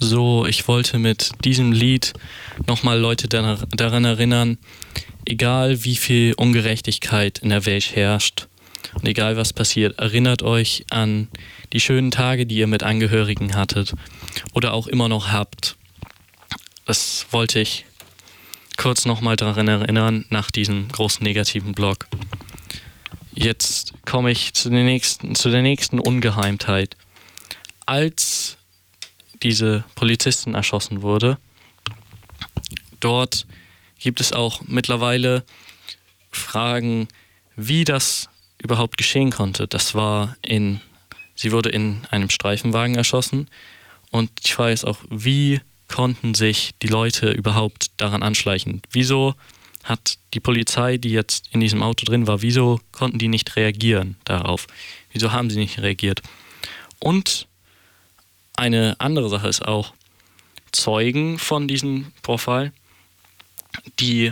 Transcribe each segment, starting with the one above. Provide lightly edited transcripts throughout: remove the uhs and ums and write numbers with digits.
So, ich wollte mit diesem Lied nochmal Leute daran erinnern, egal wie viel Ungerechtigkeit in der Welt herrscht und egal was passiert, erinnert euch an die schönen Tage, die ihr mit Angehörigen hattet oder auch immer noch habt. Das wollte ich kurz nochmal daran erinnern nach diesem großen negativen Block. Jetzt komme ich zu der nächsten Ungeheimtheit. Als diese Polizistin erschossen wurde, dort gibt es auch mittlerweile Fragen, wie das überhaupt geschehen konnte. Sie wurde in einem Streifenwagen erschossen und die Frage ist auch, wie konnten sich die Leute überhaupt daran anschleichen? Wieso hat die Polizei, die jetzt in diesem Auto drin war, wieso konnten die nicht reagieren darauf? Wieso haben sie nicht reagiert? Und eine andere Sache ist auch, Zeugen von diesem Vorfall, die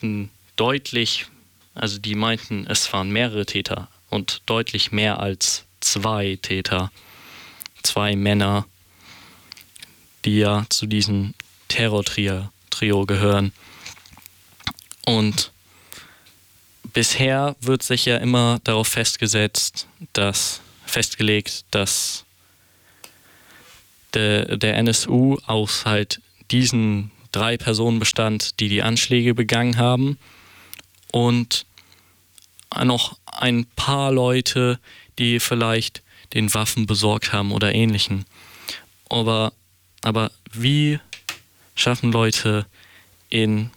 meinten, es waren mehrere Täter und deutlich mehr als 2 Täter, 2 Männer, die ja zu diesem Terror-Trio gehören. Und bisher wird sich ja immer darauf festgelegt, dass der NSU aus halt diesen 3 Personen bestand, die die Anschläge begangen haben und noch ein paar Leute, die vielleicht den Waffen besorgt haben oder Ähnlichem. Aber wie schaffen Leute in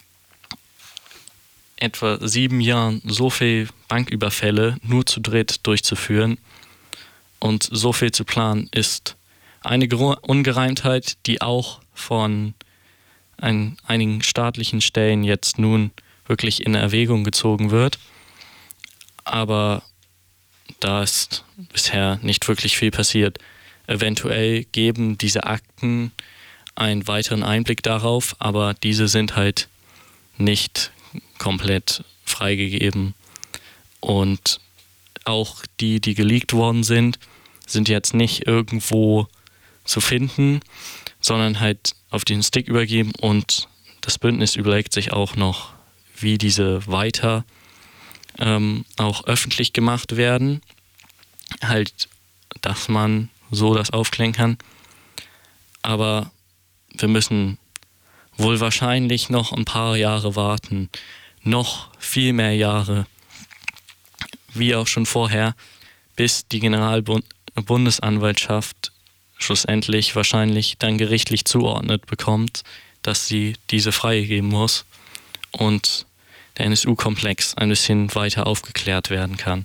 etwa 7 Jahren so viel Banküberfälle nur zu dritt durchzuführen und so viel zu planen, ist eine Ungereimtheit, die auch von einigen staatlichen Stellen jetzt nun wirklich in Erwägung gezogen wird. Aber da ist bisher nicht wirklich viel passiert. Eventuell geben diese Akten einen weiteren Einblick darauf, aber diese sind halt nicht komplett freigegeben. Und auch die geleakt worden sind jetzt nicht irgendwo zu finden, sondern halt auf den Stick übergeben, und das Bündnis überlegt sich auch noch, wie diese weiter auch öffentlich gemacht werden. Halt, dass man so das aufklären kann. Aber wir müssen wohl wahrscheinlich noch ein paar Jahre warten. Noch viel mehr Jahre, wie auch schon vorher, bis die Generalbundesanwaltschaft schlussendlich wahrscheinlich dann gerichtlich zuordnet bekommt, dass sie diese freigeben muss und der NSU-Komplex ein bisschen weiter aufgeklärt werden kann.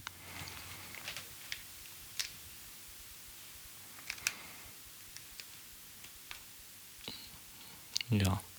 Ja.